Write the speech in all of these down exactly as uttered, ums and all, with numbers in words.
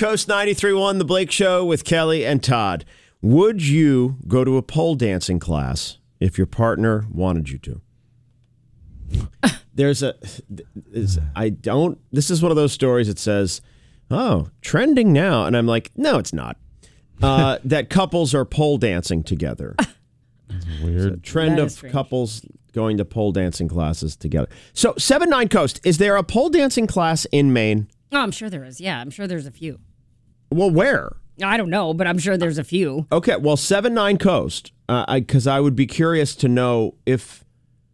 Coast ninety-three point one, The Blake Show with Kelly and Todd. Would you go to a pole dancing class if your partner wanted you to? There's a, is, I don't, this is one of those stories that says, oh, trending now. And I'm like, no, it's not. Uh, that couples are pole dancing together. That's weird. It's a trend That of is strange. couples going to pole dancing classes together. So, seven nine Coast, is there a pole dancing class in Maine? Oh, I'm sure there is. Yeah, I'm sure there's a few. Well, where? I don't know, but I'm sure there's a few. Okay, well, seven nine Coast, uh, I because I would be curious to know if,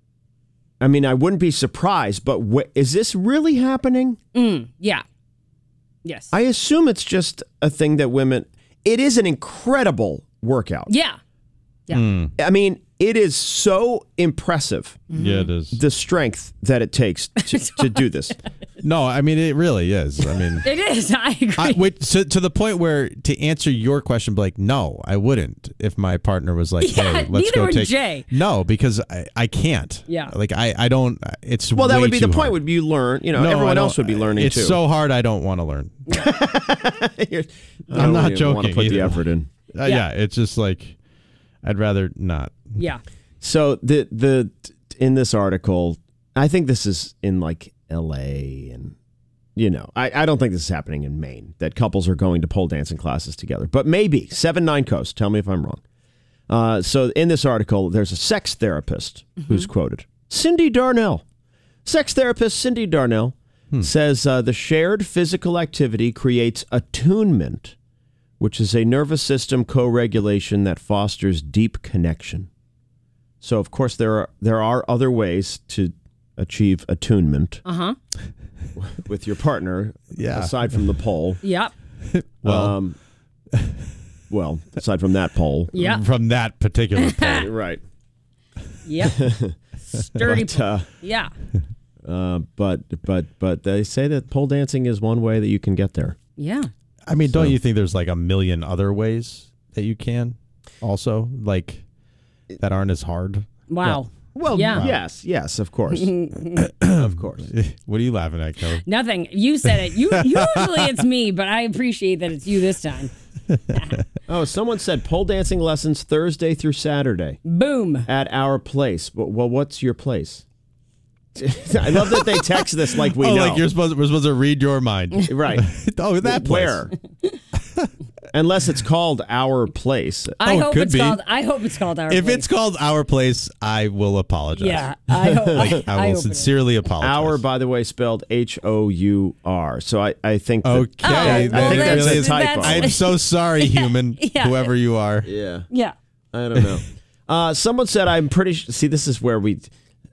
I mean, I wouldn't be surprised, but wh- is this really happening? Mm, yeah. Yes. I assume it's just a thing that women, it is an incredible workout. yeah. Yeah. I mean, it is so impressive, Yeah, it is. the strength that it takes to, to do this. No, I mean, it really is. I mean, It is. I agree. I, wait, so, to the point where, to answer your question, Blake, no, I wouldn't if my partner was like, Yeah, hey, let's neither go would take. Jay. No, because I, I can't. Yeah. Like, I, I don't, it's Well, that way would be the too point. hard. Would be you learn? You know, No, I everyone don't- else would be learning it's too. so hard, I don't want to learn. You're- I I'm don't not even joking want to put the either. effort in. Uh, yeah. It's just like, I'd rather not. yeah. So the the in this article, I think this is in like L A and you know, I, I don't think this is happening in Maine that couples are going to pole dancing classes together, but maybe seven nine Coast. Tell me if I'm wrong. Uh, so in this article, there's a sex therapist Mm-hmm. who's quoted, Cindy Darnell. Sex therapist Cindy Darnell says uh, the shared physical activity creates attunement, which is a nervous system co-regulation that fosters deep connection. So, of course, there are there are other ways to achieve attunement Uh-huh. with your partner, Yeah. aside from the pole. Yep. Well, Um, well, aside from that pole. Yep. from that particular point. Right. Yep. Sturdy. But, uh, yeah. uh, but, but, but they say that pole dancing is one way that you can get there. Yeah. I mean, don't you think there's like a million other ways that you can also, like, that aren't as hard? Wow. Well, Yeah. yes, yes, of course. Of course. What are you laughing at, Kelly? Nothing. You said it. You usually it's me, but I appreciate that it's you this time. Oh, someone said pole dancing lessons Thursday through Saturday Boom. at our place. Well, well what's your place? I love that they text this like we oh, know. like you're supposed we're supposed to read your mind. Right. Oh, that place. Where? Unless it's called Our Place. I Oh, it hope could it's be. called. I hope it's called our. If Place. it's called Our Place, I will apologize. yeah, I hope. I, I I will hope sincerely apologize. Our, by the way, spelled H O U R. So I, I think that, Okay. Oh, I well, think that's really a is- typo. that's- I'm so sorry, human, Yeah. whoever you are. Yeah. it. Yeah. I don't know. Uh, someone said, I'm pretty sure. See, this is where we.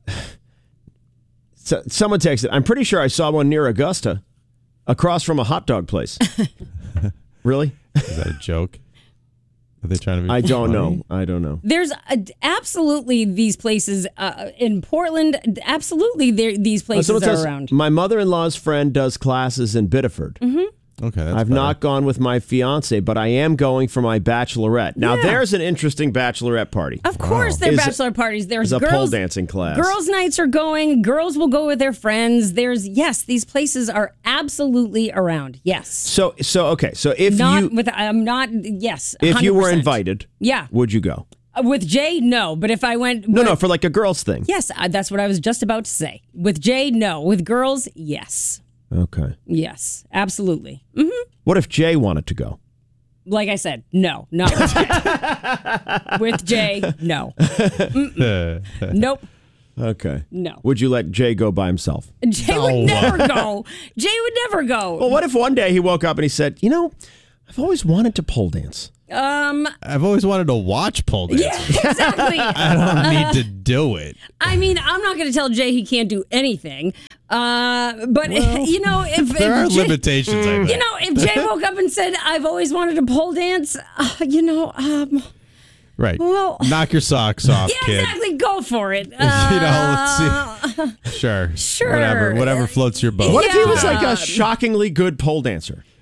So, someone texted, I'm pretty sure I saw one near Augusta across from a hot dog place. Really? Is that a joke? Are they trying to be I don't funny? know. I don't know. There's uh, absolutely these places uh, in Portland. Absolutely, there these Uh, places someone are says, around. my mother-in-law's friend does classes in Biddeford. Okay, that's I've better. not gone with my fiance, but I am going for my bachelorette. Now, Yeah. there's an interesting bachelorette party. Of course, there are Is- bachelor parties. There's There's a girls. pole dancing class. Girls' nights are going. Girls will go with their friends. There's yes, these places are absolutely around. Yes, So, so okay. So if not you with. I'm not. Yes, if you were one hundred percent. invited, Yeah, would you go? Uh, with Jay, no. But if I went, No, with, no, for like a girls thing. yes, uh, that's what I was just about to say. With Jay, no. With girls, yes, Okay. yes, absolutely. hmm What if Jay wanted to go? Like I said, no, not with Jay. With Jay, no. Mm-mm. Nope. Okay. No. Would you let Jay go by himself? Jay would never go. Jay would never go. Well, what if one day he woke up and he said, you know, I've always wanted to pole dance. Um. I've always wanted to watch pole dance. Yeah, exactly. I don't need to do it. I mean, I'm not going to tell Jay he can't do anything. Uh, but you know, if, There if are Jay, limitations, I think. you know, if Jay woke up and said, "I've always wanted to pole dance," uh, you know, um, Right. Well- Knock your socks off, yeah, kid. exactly. Go for it. You Uh, know, let's see. Sure. Sure. Whatever. Whatever floats your boat. What if he was Yeah. like a shockingly good pole dancer?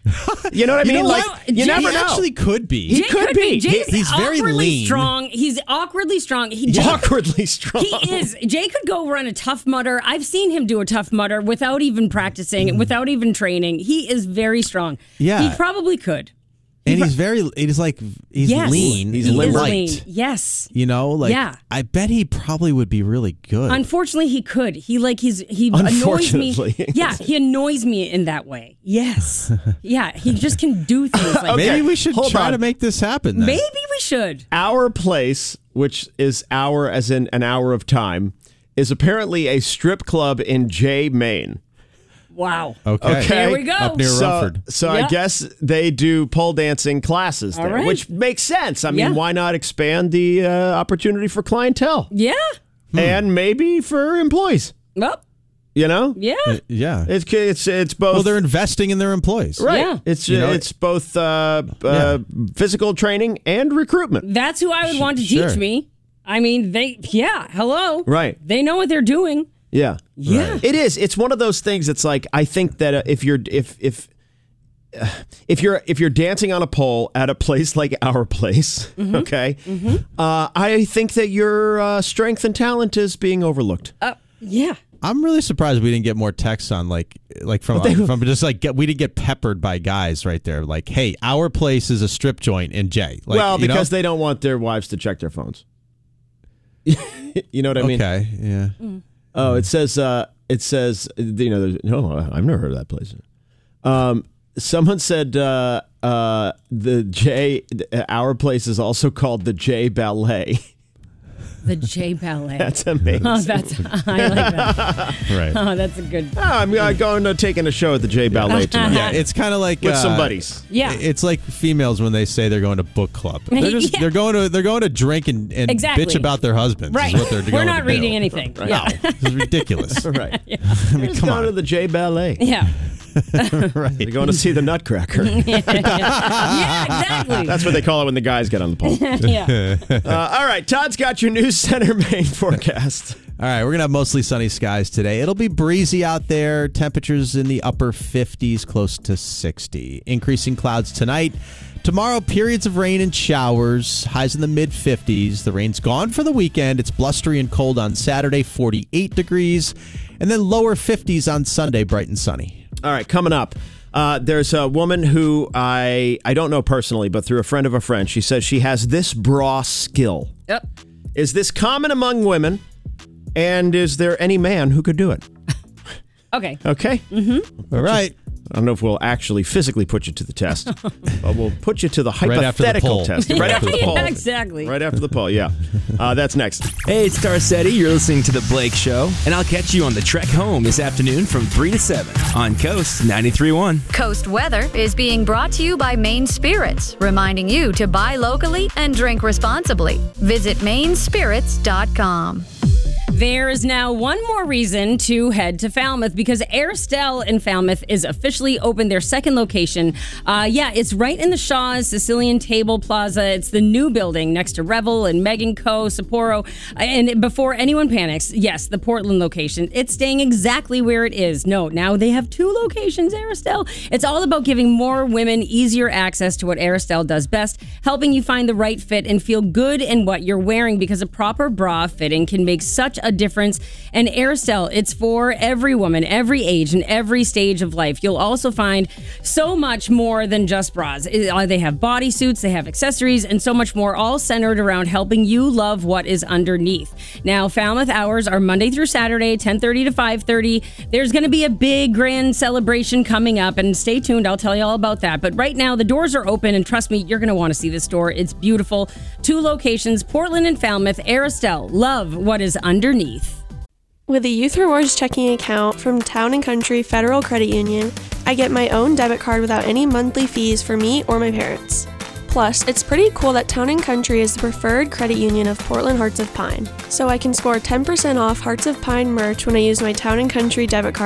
You know what I You mean? know Like what? you Jay never He know. actually could be. He Jay could be. Jay's He's very awkwardly lean. strong. He's awkwardly strong. He just, Awkwardly strong. He is. Jay could go run a Tough Mudder. I've seen him do a Tough Mudder without even practicing, without even training. He is very strong. Yeah. He probably could. And he's very, he's like, he's Yes. lean. He's he and is light. lean. Yes. You know, like, Yeah. I bet he probably would be really good. Unfortunately, he could. He like he's he annoys me. Unfortunately. Yeah, he annoys me in that way. Yes. Yeah, he just can do things like Okay. that. Maybe we should hold try on. to make this happen then. Maybe we should. Our Place, which is hour as in an hour of time, is apparently a strip club in Jay, Maine. Wow. Okay. Okay. There we go. Up near So, Rumford. so I Yeah. guess they do pole dancing classes All there, right. which makes sense. I mean, Yeah. why not expand the uh, opportunity for clientele Yeah. and maybe for employees? Well, You know, yeah. Uh, yeah. it's it's it's both. Well, they're investing in their employees. right. Yeah. It's You know, it's both uh, uh, physical training and recruitment. That's who I would want to Sure. teach me. I mean, they yeah, hello. Right. They know what they're doing. Yeah. Yeah. It is. It's one of those things. It's like I think that uh, if you're if if uh, if you're if you're dancing on a pole at a place like Our Place, Mm-hmm. okay, uh, I think that your uh, strength and talent is being overlooked. Uh, yeah. I'm really surprised we didn't get more texts on like like from they- from just like get we didn't get peppered by guys right there like, hey, Our Place is a strip joint in Jay. Like, well, you know? because they don't want their wives to check their phones. You know what I mean? Okay, yeah. Oh, it says uh, it says you know. there's- No, I've never heard of that place. Um, someone said uh, uh, the J Our Place is also called the J Ballet. The J Ballet. That's amazing. Oh, that's I like that. Right. Oh, that's a good. Oh, I'm uh, going to taking a show at the J Ballet tonight Yeah, it's kind of like with uh, some buddies. Yeah. It's like females when they say they're going to book club. They're just Yeah. they're going to they're going to drink and, and Exactly. bitch about their husbands. Right. Is what they're We're going not to reading do. anything. No, Yeah. this is ridiculous. Right. I mean, Just come going to on. the J Ballet. Yeah. They're going to see the Nutcracker. Yeah, exactly. That's what they call it when the guys get on the pole. yeah. Uh, all right, Todd's got your News Center Maine forecast. All right, we're going to have mostly sunny skies today. It'll be breezy out there. Temperatures in the upper fifties, close to sixty. Increasing clouds tonight. Tomorrow, periods of rain and showers. Highs in the mid fifties. The rain's gone for the weekend. It's blustery and cold on Saturday, forty-eight degrees. And then lower fifties on Sunday, bright and sunny. All right, coming up. Uh, there's a woman who I I don't know personally, but through a friend of a friend, she says she has this bra skill. Yep. Is this common among women? And is there any man who could do it? Okay. Okay. All right. I don't know if we'll actually physically put you to the test, but we'll put you to the Right after the hypothetical poll. test. Right Right after after the the poll. poll. Yeah, exactly. Right after the poll, yeah. Uh, that's next. Hey, it's Garcetti. You're listening to The Blake Show, and I'll catch you on the trek home this afternoon from three to seven on Coast ninety-three point one. Coast Weather is being brought to you by Maine Spirits, reminding you to buy locally and drink responsibly. Visit maine spirits dot com. There is now one more reason to head to Falmouth because Airstelle in Falmouth is officially open, their second location. Uh, yeah, it's right in the Shaw's Sicilian Table Plaza. It's the new building next to Revel and Megan Co, Sapporo. And before anyone panics, yes, the Portland location. It's staying exactly where it is. No, now they have two locations, Airstelle. It's all about giving more women easier access to what Airstelle does best, helping you find the right fit and feel good in what you're wearing because a proper bra fitting can make such a difference. And Airstelle, it's for every woman, every age, and every stage of life. You'll also find so much more than just bras. Uh, They have bodysuits, they have accessories, and so much more, all centered around helping you love what is underneath. Now, Falmouth hours are Monday through Saturday, ten thirty to five thirty. There's going to be a big grand celebration coming up, and stay tuned. I'll tell you all about that. But right now, the doors are open, and trust me, you're going to want to see this store. It's beautiful. Two locations, Portland and Falmouth. Airstelle, love what is underneath. With a Youth Rewards checking account from Town and Country Federal Credit Union, I get my own debit card without any monthly fees for me or my parents. Plus, it's pretty cool that Town and Country is the preferred credit union of Portland Hearts of Pine, so I can score ten percent off Hearts of Pine merch when I use my Town and Country debit card